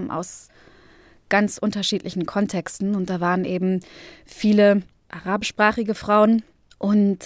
kamen aus ganz unterschiedlichen Kontexten. Und da waren eben viele arabischsprachige Frauen und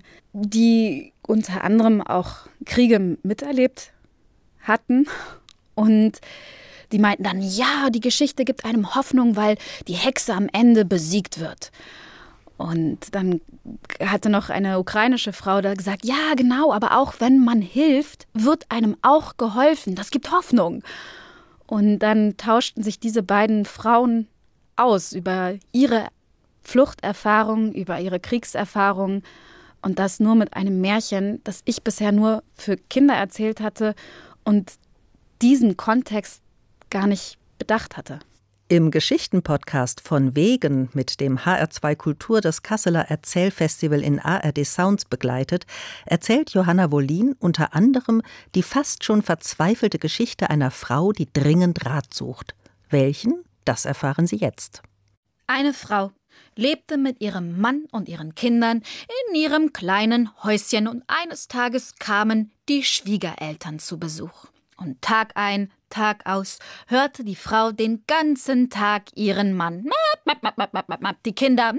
die unter anderem auch Kriege miterlebt hatten. Und die meinten dann, ja, die Geschichte gibt einem Hoffnung, weil die Hexe am Ende besiegt wird. Und dann hatte noch eine ukrainische Frau da gesagt, ja, genau, aber auch wenn man hilft, wird einem auch geholfen. Das gibt Hoffnung. Und dann tauschten sich diese beiden Frauen aus über ihre Fluchterfahrung, über ihre Kriegserfahrung. Und das nur mit einem Märchen, das ich bisher nur für Kinder erzählt hatte und diesen Kontext gar nicht bedacht hatte. Im Geschichtenpodcast von Wegen, mit dem HR2 Kultur das Kasseler Erzählfestival in ARD Sounds begleitet, erzählt Johanna Wollin unter anderem die fast schon verzweifelte Geschichte einer Frau, die dringend Rat sucht. Welchen? Das erfahren Sie jetzt. Eine Frau lebte mit ihrem Mann und ihren Kindern in ihrem kleinen Häuschen und eines Tages kamen die Schwiegereltern zu Besuch. Und Tag ein, Tag aus hörte die Frau den ganzen Tag ihren Mann, die Kinder,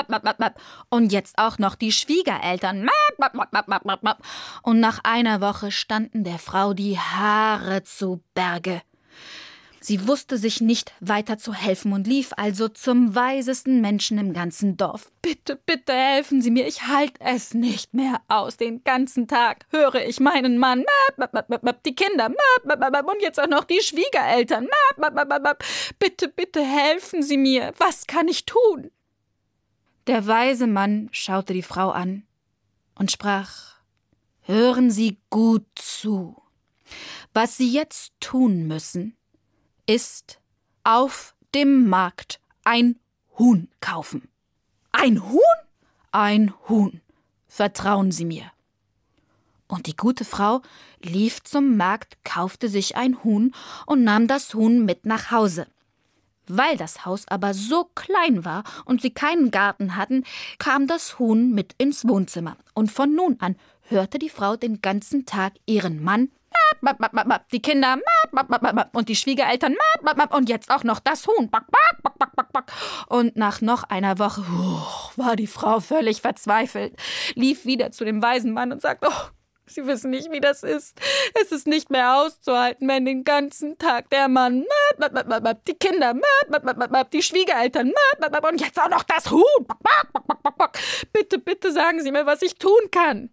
und jetzt auch noch die Schwiegereltern. Und nach einer Woche standen der Frau die Haare zu Berge. Sie wusste sich nicht weiter zu helfen und lief also zum weisesten Menschen im ganzen Dorf. Bitte, bitte helfen Sie mir, ich halte es nicht mehr aus. Den ganzen Tag höre ich meinen Mann, die Kinder, und jetzt auch noch die Schwiegereltern. Bitte, bitte helfen Sie mir, was kann ich tun? Der weise Mann schaute die Frau an und sprach, hören Sie gut zu. Was Sie jetzt tun müssen, ist auf dem Markt ein Huhn kaufen. Ein Huhn? Ein Huhn. Vertrauen Sie mir. Und die gute Frau lief zum Markt, kaufte sich ein Huhn und nahm das Huhn mit nach Hause. Weil das Haus aber so klein war und sie keinen Garten hatten, kam das Huhn mit ins Wohnzimmer. Und von nun an hörte die Frau den ganzen Tag ihren Mann, die Kinder und die Schwiegereltern und jetzt auch noch das Huhn. Und nach noch einer Woche war die Frau völlig verzweifelt, lief wieder zu dem weisen Mann und sagte, oh, Sie wissen nicht, wie das ist. Es ist nicht mehr auszuhalten, wenn den ganzen Tag der Mann, die Kinder, die Schwiegereltern und jetzt auch noch das Huhn. Bitte, bitte sagen Sie mir, was ich tun kann.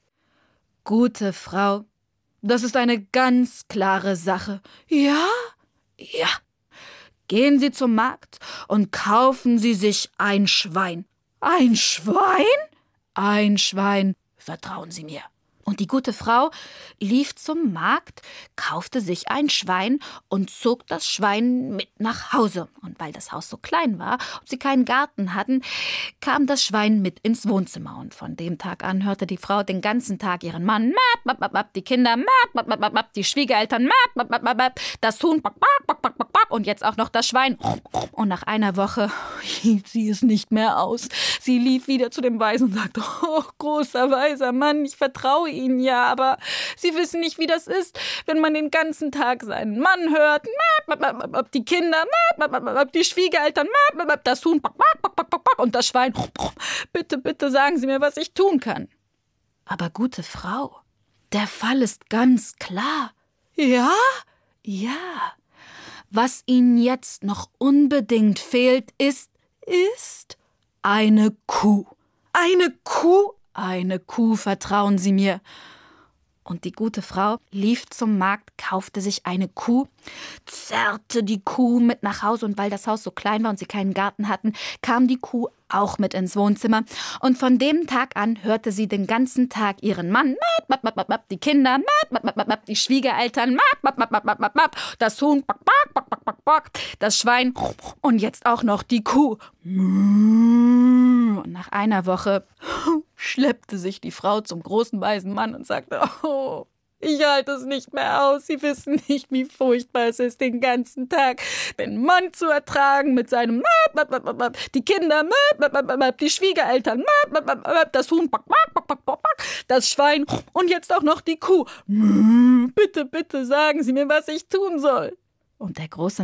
Gute Frau, das ist eine ganz klare Sache. Ja? Ja. Gehen Sie zum Markt und kaufen Sie sich ein Schwein. Ein Schwein? Ein Schwein. Vertrauen Sie mir. Und die gute Frau lief zum Markt, kaufte sich ein Schwein und zog das Schwein mit nach Hause. Und weil das Haus so klein war und sie keinen Garten hatten, kam das Schwein mit ins Wohnzimmer. Und von dem Tag an hörte die Frau den ganzen Tag ihren Mann, die Kinder, die Schwiegereltern, das Huhn und jetzt auch noch das Schwein. Und nach einer Woche hielt sie es nicht mehr aus. Sie lief wieder zu dem Weisen und sagte, oh, großer, weiser Mann, ich vertraue Ihnen ja, aber Sie wissen nicht, wie das ist, wenn man den ganzen Tag seinen Mann hört, die Kinder, die Schwiegereltern, das Huhn und das Schwein. Bitte, bitte sagen Sie mir, was ich tun kann. Aber gute Frau, der Fall ist ganz klar. Ja? Ja. Was Ihnen jetzt noch unbedingt fehlt, ist eine Kuh. Eine Kuh? Eine Kuh, vertrauen Sie mir. Und die gute Frau lief zum Markt, kaufte sich eine Kuh, zerrte die Kuh mit nach Hause. Und weil das Haus so klein war und sie keinen Garten hatten, kam die Kuh auch mit ins Wohnzimmer. Und von dem Tag an hörte sie den ganzen Tag ihren Mann, die Kinder, die Schwiegereltern, das Huhn, das Schwein und jetzt auch noch die Kuh. Und nach einer Woche schleppte sich die Frau zum großen weisen Mann und sagte, oh, ich halte es nicht mehr aus. Sie wissen nicht, wie furchtbar es ist, den ganzen Tag den Mann zu ertragen mit seinem die Kinder, die Schwiegereltern, das Huhn, das Schwein und jetzt auch noch die Kuh. Bitte, bitte sagen Sie mir, was ich tun soll. Und der große